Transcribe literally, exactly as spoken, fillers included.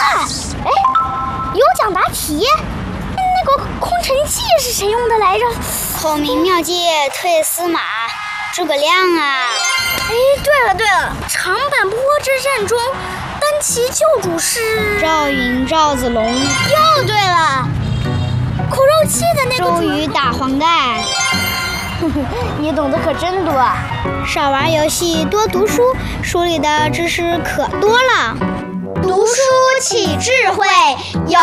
哎，有奖答题。那个空城计是谁用的来着？ 孔明妙计退司马，诸葛亮啊！ 哎，对了对了，长坂坡之战中，单骑救主是赵云、赵子龙。 又对了，苦肉计的那个周瑜打黄盖。 你懂得可真多啊！ 少玩游戏，多读书，书里的知识可多了。 读书起智慧，有